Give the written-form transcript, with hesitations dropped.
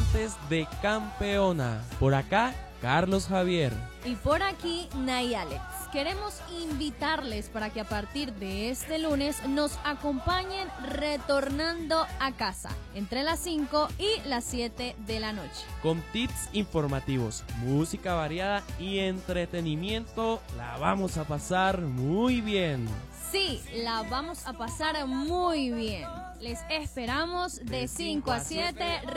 oyentes de Campeona. Por acá, Carlos Javier. Y por aquí, Nay Alex. Queremos invitarles para que a partir de este lunes nos acompañen retornando a casa entre las 5 y las 7 de la noche. Con tips informativos, música variada y entretenimiento, la vamos a pasar muy bien. Sí, la vamos a pasar muy bien. Les esperamos de 5 a 7